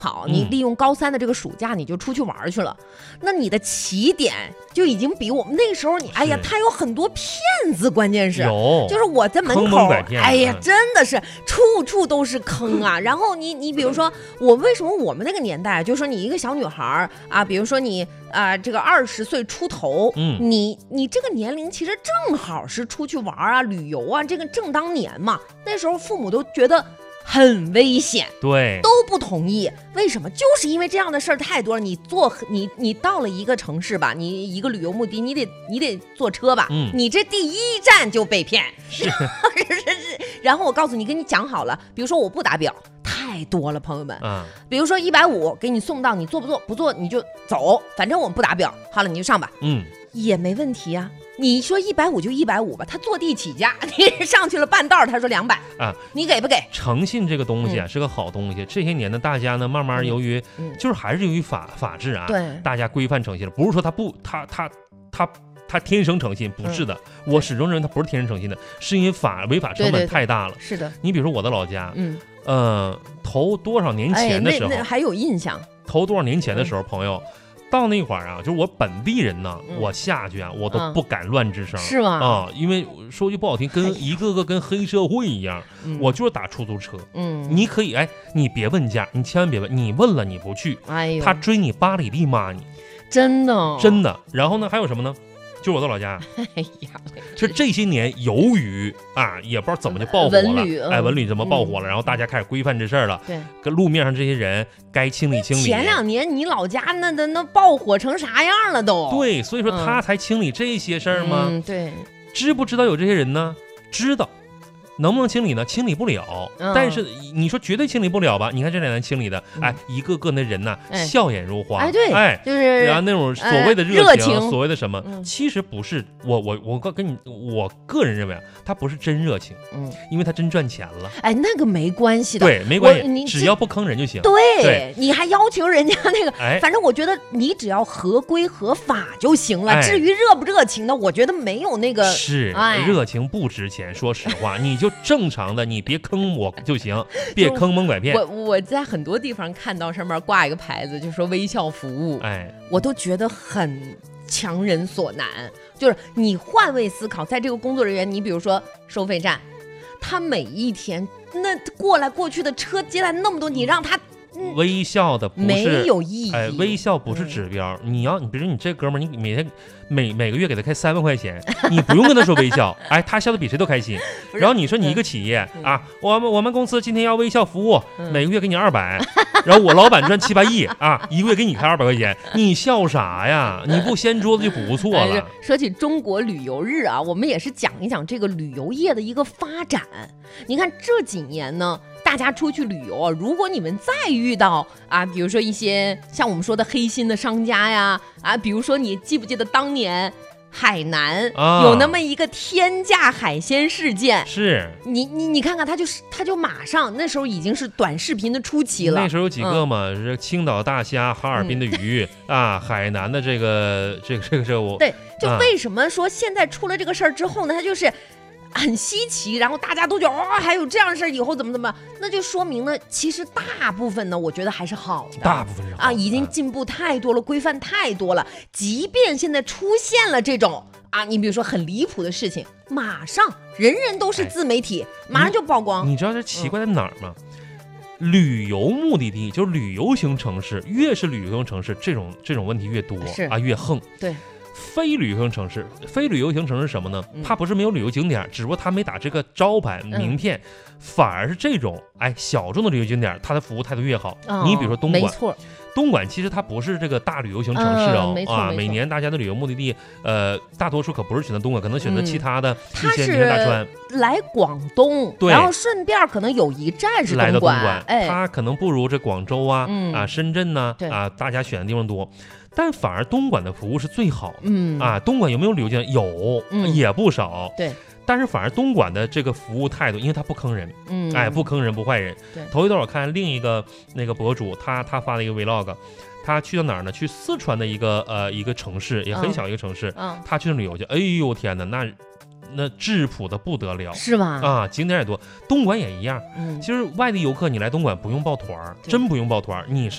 好，你利用高3的这个暑假，你就出去玩去了，那你的起点就已经比我们那个时候哎呀，他有很多骗子，关键是就是我在门口，哎呀，真的是处处都是坑啊。然后你比如说我为什么我们那个年代，就是说你一个小女孩啊，比如说你这个20岁出头，你这个年龄其实正好是出去玩啊、旅游啊，这个正当年嘛。那时候父母都觉得很危险， 对， 都不同意。为什么？就是因为这样的事儿太多了。你到了一个城市吧，你一个旅游目的，你得坐车吧，你这第一站就被骗，是。然后我告诉你，跟你讲好了，比如说我不打表，太多了，朋友们，比如说150给你送到，你坐不坐？不坐你就走，反正我们不打表，好了你就上吧，也没问题啊。你说150就150吧，他坐地起价，你上去了半道他说200啊，你给不给？ 诚信这个东西是个好东西。这些年呢，大家呢慢慢由于就是还是由于法治啊， 对， 大家规范诚信了。不是说他天生诚信，不是的。我始终认为他不是天生诚信的，是因为违法成本太大了。 是的。 你比如说我的老家，头多少年前的时候， 那还有印象。 头多少年前的时候，朋友。到那块儿啊，就是我本地人呢，我下去啊，我都不敢乱吱声， 是吗？ 啊，因为说句不好听，跟一个个跟黑社会一样，我就是打出租车，你可以，你别问价，你千万别问，你问了你不去，他追你8里地骂你， 真的。 然后呢，还有什么呢？就是我的老家， 哎呀， 就这些年由于也不知道怎么就爆火了，文旅怎么爆火了，然后大家开始规范这事儿了， 对， 跟路面上这些人该清理清理。 前2年你老家那爆火成啥样了都？ 对，所以说他才清理这些事儿吗？ 对， 知不知道有这些人呢？知道。能不能清理呢？清理不了，但是你说绝对清理不了吧？你看这2年清理的，一个个那人呐，笑眼如花， 对，就是然后那种所谓的热情，所谓的什么，其实不是。我个人认为啊，他不是真热情，因为他真赚钱了。 那个没关系的， 对，没关系，只要不坑人就行。 对，你还要求人家那个，反正我觉得你只要合规合法就行了。至于热不热情的，我觉得没有那个是热情不值钱。说实话，你就正常的，你别坑我就行，别坑蒙拐骗。 我在很多地方看到上面挂一个牌子，就说微笑服务，我都觉得很强人所难。就是你换位思考，在这个工作人员，你比如说收费站，他每一天那过来过去的车接待那么多，你让他微笑的不是没有意义， 微笑不是指标。你比如说你这哥们儿，你每天每个月给他开3万块钱，你不用跟他说微笑，他笑的比谁都开心。然后你说你一个企业啊，我们公司今天要微笑服务，每个月给你200，然后我老板赚7、8亿啊，一个月给你开200块钱，你笑啥呀？你不掀桌子就不错了。 说起中国旅游日啊，我们也是讲一讲这个旅游业的一个发展。你看这几年呢，大家出去旅游啊，如果你们再遇到比如说一些像我们说的黑心的商家呀，比如说你记不记得当年海南有那么一个天价海鲜事件？ 是你看看，他就马上那时候已经是短视频的初期了。 那时候有几个嘛，是青岛大虾、哈尔滨的鱼海南的这个我对，就为什么说现在出了这个事儿之后呢，他就是很稀奇，然后大家都觉得还有这样的事，以后怎么，那就说明呢，其实大部分呢，我觉得还是好的， 大部分是好的已经进步太多了，规范太多了。即便现在出现了这种你比如说很离谱的事情，马上人人都是自媒体，马上就曝光。 你知道这奇怪在哪儿吗？旅游目的地就是旅游型城市，越是旅游型城市，这种问题越多越横。 对。 非旅游型城市是什么呢？它不是没有旅游景点，只不过它没打这个招牌名片，反而是这种小众的旅游景点，它的服务态度越好。你比如说东莞， 没错， 东莞其实它不是这个大旅游型城市没错， 每年大家的旅游目的地，大多数可不是选择东莞，可能选择其他的一些名山大川。 来广东， 对， 然后顺便可能有一站是来到东莞，它可能不如这广州深圳大家选的地方多。但反而东莞的服务是最好的，东莞有没有旅游景点？有，也不少。 对， 但是反而东莞的这个服务态度，因为他不坑人，不坑人不坏人。 对， 头一段我看另一个那个博主，他发了一个 vlog， 他去到哪儿呢？去四川的一个城市，也很小一个城市，他去那旅游去。哎呦天哪， 那质朴的不得了， 是吧？ 啊，景点也多，东莞也一样。其实外地游客你来东莞不用抱团儿，真不用抱团儿，你